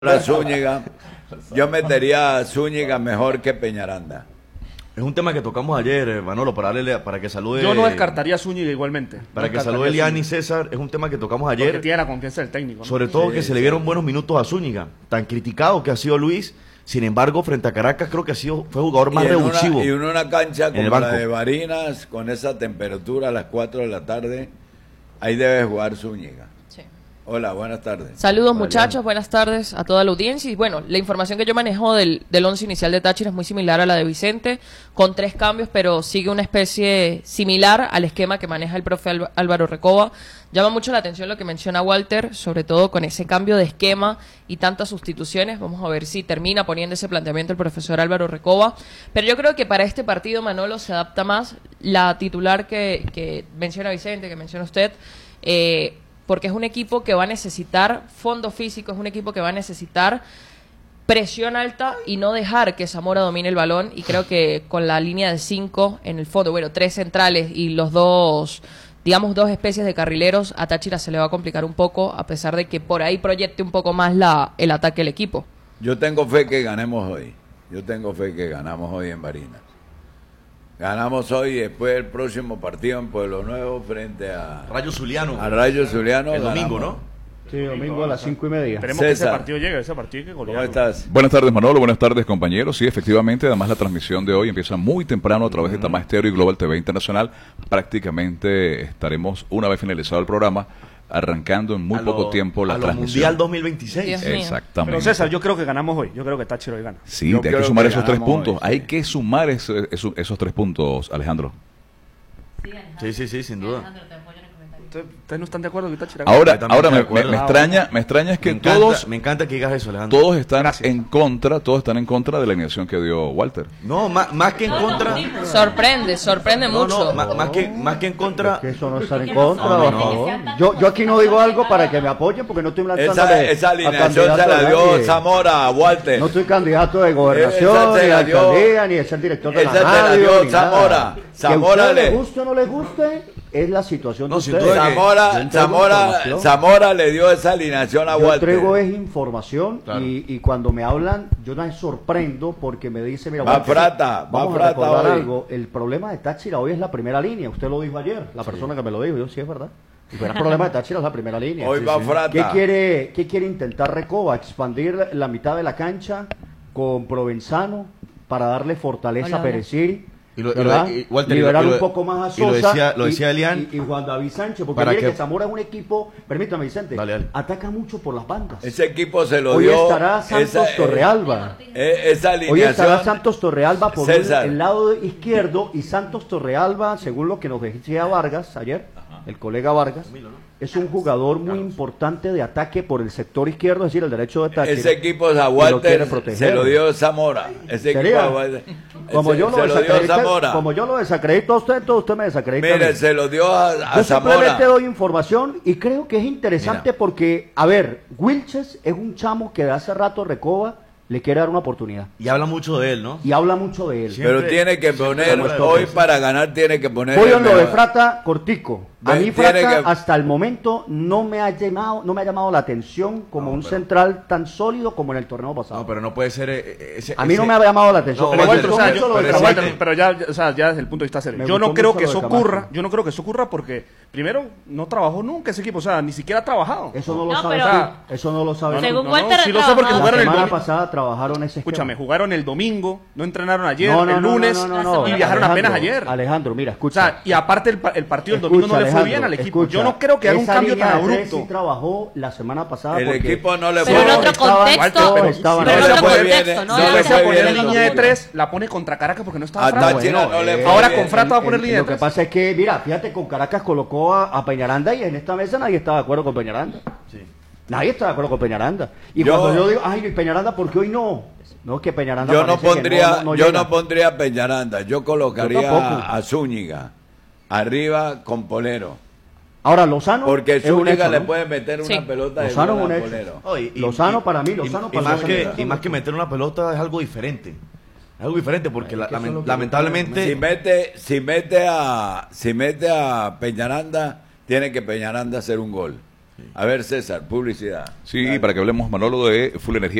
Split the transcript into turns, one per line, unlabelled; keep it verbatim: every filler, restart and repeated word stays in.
a Zúñiga, yo metería a Zúñiga mejor que Peñaranda.
Es un tema que tocamos ayer, eh, Manolo, para, darle, para que salude...
Yo no descartaría a Zúñiga igualmente.
Para
no
que salude Eliani y César, es un tema que tocamos ayer.
Porque tiene la confianza del técnico, ¿no?
Sobre todo
sí,
que
sí.
se le dieron buenos minutos a Zúñiga. Tan criticado que ha sido Luis, sin embargo, frente a Caracas creo que ha sido, fue jugador más
y en
revulsivo.
Una, y en una cancha
en el
como la
banco.
de Barinas, con esa temperatura a las cuatro de la tarde, ahí debe jugar Zúñiga.
Sí.
Hola, buenas tardes.
Saludos
Mariano.
muchachos, buenas tardes a toda la audiencia. Y bueno, la información que yo manejo del, del once inicial de Táchira es muy similar a la de Vicente, con tres cambios, pero sigue una especie similar al esquema que maneja el profe Alv- Álvaro Recoba. Llama mucho la atención lo que menciona Walter, sobre todo con ese cambio de esquema y tantas sustituciones. Vamos a ver si termina poniendo ese planteamiento el profesor Álvaro Recoba. Pero yo creo que para este partido, Manolo, se adapta más la titular que, que menciona Vicente, que menciona usted, eh, porque es un equipo que va a necesitar fondo físico, es un equipo que va a necesitar presión alta y no dejar que Zamora domine el balón. Y creo que con la línea de cinco en el fondo, bueno, tres centrales y los dos, digamos, dos especies de carrileros, a Táchira se le va a complicar un poco, a pesar de que por ahí proyecte un poco más la, el ataque del equipo.
Yo tengo fe que ganemos hoy. Yo tengo fe que ganamos hoy en Barinas. Ganamos hoy y después el próximo partido en Pueblo Nuevo frente a
Rayo Zuliano.
a Rayo Zuliano.
El domingo,
ganamos.
¿no?
Sí, domingo a las cinco y media.
Esperemos que ese
César.
partido llegue, ese partido hay que
¿Cómo
golearlo.
estás?
Buenas tardes, Manolo. Buenas tardes, compañeros. Sí, efectivamente, además la transmisión de hoy empieza muy temprano a través de Tamás Estéreo y Global T V Internacional. Prácticamente estaremos, una vez finalizado el programa, arrancando en muy
A
poco
lo-
tiempo la
a lo
transmisión.
Mundial dos mil veintiséis.
Dios mío.
Exactamente.
Pero César, yo creo que ganamos hoy. Yo creo que Táchira hoy gana.
Sí,
Yo
hay que
creo
sumar
que
esos tres
ganamos
puntos.
hoy, sí.
Hay que sumar ese- esos, esos tres puntos, Alejandro.
Sí, sí, sí, sin duda.
¿Ustedes, ustedes no están de acuerdo que Táchira gana?
Ahora,
Yo también
ahora
estoy
me,
de acuerdo.
me- me
Ah,
extraña, me extraña es que
me encanta,
todos,
me encanta que digas eso, Alejandro.
todos están
Gracias.
en contra, todos están en contra de la alineación que dio Walter.
No, más, más que en contra...
Sorprende, sorprende
No,
mucho.
no, más, más que, más que en contra...
Que eso no está en contra,
No,
por
no,
favor. Yo, yo aquí no digo algo para que me apoyen porque no estoy lanzando
Esa, esa alineación se la dio Zamora a Walter.
No soy candidato de gobernación,
Esa se
ni
la
de
dio-
alcaldía, ni de ser director de
esa
la
se la
radio,
dio
ni nada.
Zamora. Zamora
que a usted
le-
le guste o no le guste, es la situación
No,
de
sin
ustedes.
duda que-
Yo
Zamora,
entrego
Zamora,
información.
Zamora le dio esa alineación a
Yo
Walter.
entrego es información
Claro.
y, y cuando me hablan yo me sorprendo porque me dice, mira,
Va
Walter,
Frata, va
vamos
Frata
a recordar
hoy.
algo, el problema de Táchira hoy es la primera línea, usted lo dijo ayer, la persona que me lo dijo, yo sí es verdad. El gran problema de Táchira es la primera línea.
Hoy va Frata.
¿Qué quiere, ¿Qué quiere intentar Recoba? Expandir la, la mitad de la cancha con Provenzano para darle fortaleza
Hola,
a
hola.
Pereciri.
Y lo- y lo-
¿verdad?
y- Walter, y lo-
liberar
y lo-
un poco más a
y lo
Sosa
decía- lo decía
y-
Elian,
y, y Juan David Sánchez, porque
para
mire que,
que-
Zamora es un equipo, permítame Vicente,
Dale, dale.
ataca mucho por las bandas.
Ese equipo se lo
Hoy
dio.
estará Santos
esa, eh,
Torrealba.
eh, esa
Hoy
alineación.
estará Santos Torrealba por un-
César.
el lado izquierdo y Santos Torrealba, según lo que nos decía Vargas ayer, el colega Vargas, es un jugador muy importante de ataque por el sector izquierdo, es decir, el derecho de Táchira.
Ese equipo a
y lo quiere
Walter
proteger.
se lo dio Zamora. Ese equipo
¿Sería?
a Walter.
Como
se,
yo, lo
se lo dio
desacredito,
Zamora.
como yo lo desacredito a usted, entonces usted me desacredita a mí.
Mire, se lo dio a, a
Yo
Zamora.
simplemente doy información y creo que es interesante
Mira.
porque, a ver, Wilches es un chamo que de hace rato Recoba le quiere dar una oportunidad
Y habla mucho de él, ¿no?
y habla mucho de él.
Sí.
Pero
Siempre-
tiene que
siempre
poner,
demuestra
hoy
cosas.
para ganar tiene que poner.
Voy a
el
lo de
mejor.
Frata cortico. A
Ve-
mí
tiene
Frata
que-
hasta el momento no me ha llamado, no me ha llamado la atención como
No,
un
pero-
central tan sólido como en el torneo pasado.
No, pero no puede ser... eh, eh, ese-
a mí no
ese-
me ha llamado la atención.
No,
Pero,
Me
Walter,
gustó
o sea,
mucho
yo-
lo de
pero,
Camacho.
Walter, pero ya, ya, o sea, ya desde el punto de vista serio.
Me
Yo no
gustó
creo
mucho
que
lo
eso
de Camacho.
ocurra. Yo no creo que eso ocurra porque, primero, no trabajó nunca ese equipo. O sea, ni siquiera ha trabajado.
Eso no lo
No,
sabe
pero-
tú. Eso no lo sabe tú.
Según
no,
Walter,
sí lo sé
ha
porque
La
trabajado.
jugaron el
semana
domingo.
pasada trabajaron ese esquema.
Escúchame, jugaron el domingo, no entrenaron ayer,
No, no,
el
no,
lunes,
no, no, no, no.
y viajaron
Alejandro,
apenas ayer.
Alejandro, mira,
O
escucha.
sea, y aparte el, pa- el partido del domingo no le fue bien al equipo.
escucha,
Yo no creo que haga un
esa
cambio
línea
tan
de tres
abrupto.
sí trabajó la semana pasada
El
porque
equipo no le
Pero
fue
en otro
estaban-
contexto,
todos
pero-
estaban-
pero en
no le
otro
fue
contexto,
bien,
¿no?
no
No
le
le
fue
a poner
bien el
línea de
domingo.
tres, la pone contra Caracas porque no estaba
A
Franco.
Táchira no le
eh,
fue
Ahora
bien.
con Frata va a poner
el-
línea de
Lo que
tres.
pasa es que, mira, fíjate, con Caracas colocó a, a Peñaranda y en esta mesa nadie está de acuerdo con Peñaranda.
Sí.
Nadie está de acuerdo con Peñaranda. Y
Yo-
cuando yo digo, ay, Peñaranda, ¿por qué hoy no? No, que Peñaranda
Yo no
parece que
pondría,
no- no
yo
llega.
no pondría a Peñaranda, yo colocaría
Yo tampoco.
a Zúñiga arriba con Polero.
Ahora, Lozano
Porque
es un
Zúñiga
hecho,
le
¿no?
puede meter
Sí.
una pelota de
Lozano
gol
es un
a
hecho.
Polero.
No, y- y-
Lozano
y-
para mí,
y-
Lozano
y
para
más
mí.
que y más que meter una pelota es algo diferente. Es algo diferente porque la-
que eso es
lamen-
lo que-
lamentablemente
Si mete, si mete a, si mete a Peñaranda, tiene que Peñaranda hacer un gol. A ver, César, publicidad.
Sí,
Dale.
para que hablemos, Manolo, de Full Energía.